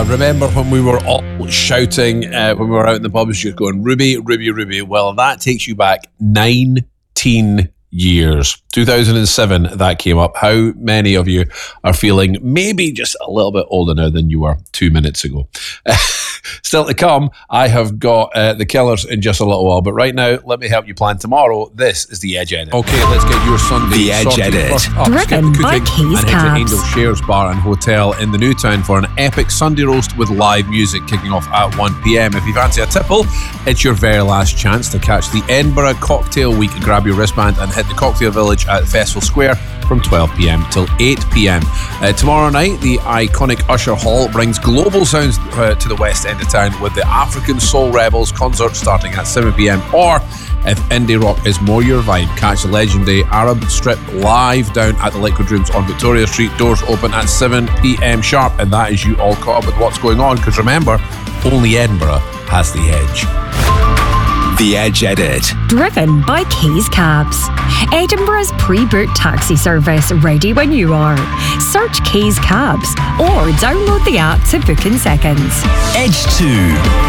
Remember when we were all shouting when we were out in the pubs, just going, Ruby, Ruby, Ruby? Well, that takes you back 19 years. 2007, that came up. How many of you are feeling maybe just a little bit older now than you were 2 minutes ago? Still to come, I have got the Killers in just a little while. But right now, let me help you plan tomorrow. This is The Edge Edit. Okay, let's get your Sunday The Edge sorted. Edit. First up, Driven skip the by cooking Keys and head to Cabs. Angel Shares Bar and Hotel in the New Town for an epic Sunday roast with live music kicking off at 1 p.m. If you fancy a tipple, it's your very last chance to catch the Edinburgh Cocktail Week. Grab your wristband and hit the Cocktail Village at Festival Square from 12 p.m. till 8 p.m. Tomorrow night, the iconic Usher Hall brings global sounds to the west end of town with the African Soul Rebels concert starting at 7 p.m. Or if indie rock is more your vibe, catch the legendary Arab Strip live down at the Liquid Rooms on Victoria Street. Doors open at 7 p.m. sharp, and that is you all caught up with what's going on, because remember, only Edinburgh has the edge. The Edge Edit. Driven by Keys Cabs. Edinburgh's pre-booked taxi service, ready when you are. Search Keys Cabs or download the app to book in seconds. Edge 2.